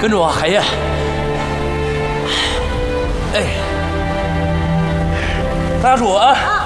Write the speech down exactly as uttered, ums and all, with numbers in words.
跟着我，海燕。哎，拉住我啊！